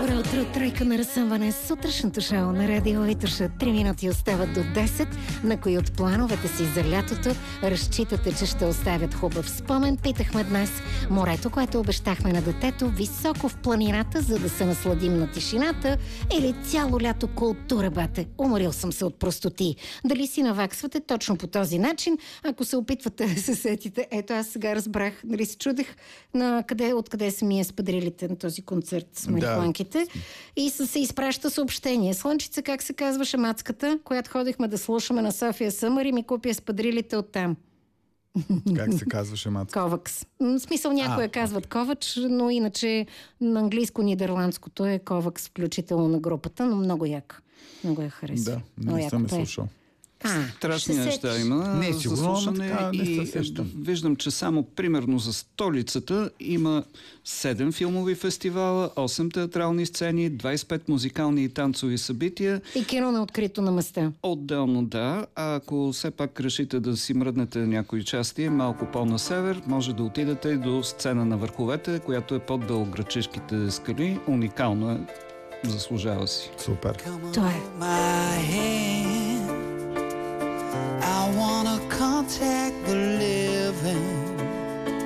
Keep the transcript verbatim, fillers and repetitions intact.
Добро утро, тройка на разсъмване. Сутрешното шоу на Радио Витоша. Три минути остават до десет. На кои от плановете си за лятото разчитате, че ще оставят хубав спомен? Питахме днес морето, което обещахме на детето, високо в планината, за да се насладим на тишината, или цяло лято култура, бате. Уморил съм се от простоти. Дали си наваксвате точно по този начин? Ако се опитвате да се сетите, ето аз сега разбрах, нали се чудех на къде, откъде са ми е спадрилите на този концерт с марихуанките. Да. И се изпраща съобщение. Слънчица, как се казваше мацката, която ходихме да слушаме на София Съмър, и ми купи спадрилите оттам. Как се казваше мацката? Ковакс. В смисъл някоя казват Ковач, но иначе на английско-нидерландското е Ковакс, включително на групата, но много яко. Много я харесва. Да, не съм е слушал. А, страшни неща има не, за слушане така, и виждам, че само примерно за столицата има седем филмови фестивала, осем театрални сцени, двайсет и пет музикални и танцови събития. И кино на открито на места. Отделно, да. А ако все пак решите да си мръднете някои части малко по-на север, може да отидете и до сцена на върховете, която е под Белоградчишките скали. Уникално е. Заслужава си. Супер. Това е.